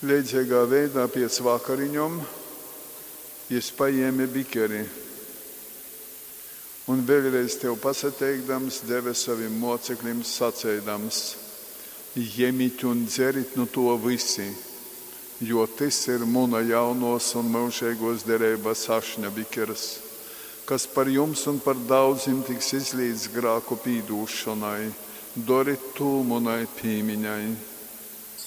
Līdzīgā veidā pēc vakariņom es paņēmu bikeri un vēlreiz tev pasateikdams deva saviem mocekļiem sacēdams: ņemiet un dzeriet no to visi, jo tas ir mana jaunos un mūžīgos derības ašņa bikeras, kas par jums un par daudziem tiks izlīdz grēku pīdūšanai. Dariet to manai piemiņai.